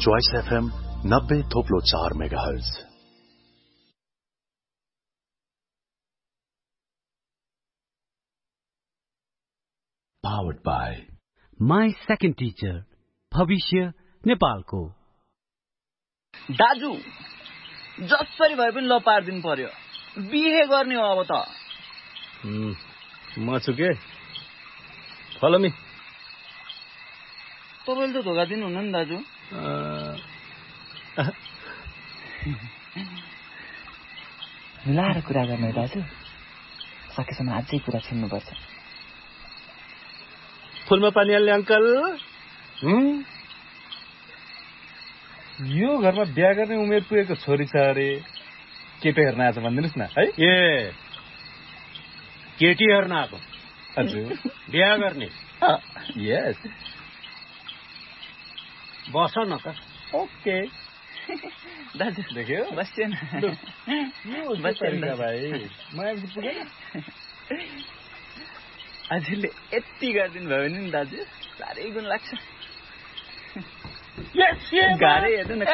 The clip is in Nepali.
Choice FM 90.4 megahertz. Powered by My Second Teacher, भविष्य नेपालको। दाजु जसरी भए पनि ल पार्दिनु पर्यो, बिहे गर्ने हो अब त। म छु के, फलो मी। तपाईले त धोका दिनुहुन्न नि दाजु। मिलाएर कुरा गर्ने दाजु, सकेसम्म अझै कुरा छिन्नुपर्छ। फुलमा पानी हाल्ने अङ्कल। यो घरमा बिहा गर्ने उमेर पुगेको छोरी छ अरे, केटो हेर्न आएको भनिदिनुहोस् न है। ए केटी हेर्न आएको? हजुर। बिहा गर्ने? यस। बस न त। ओके। दाजु देख्यो बस्दैन भाइ, माया पुगेन। हजुरले यति गरिदिनु भयो भने नि दाजु साह्रै गुण लाग्छ। गाह्रै हेर्नु न।